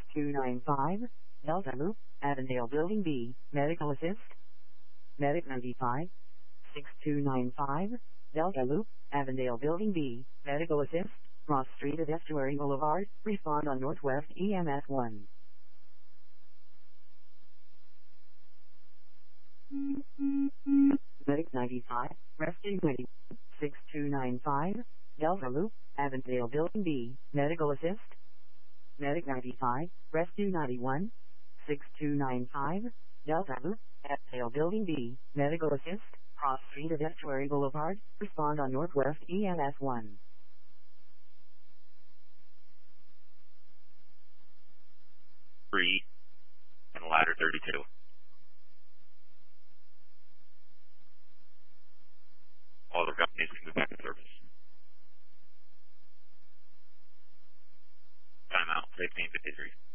6295, Delta Loop, Avondale Building B, Medical Assist. Medic 95, 6295, Delta Loop, Avondale Building B, Medical Assist, Ross Street at Estuary Boulevard, respond on Northwest EMS 1. Medic 95, Rescue 20, 6295, Delta Loop, Avondale Building B, Medical Assist. Medic 95, Rescue 91, 6295, Delta Loop, Avondale Building B, Medical Assist, Cross Street at Estuary Boulevard, respond on Northwest EMS 1. 3 and ladder 32. All other companies can move back in service. Timeout, 1553.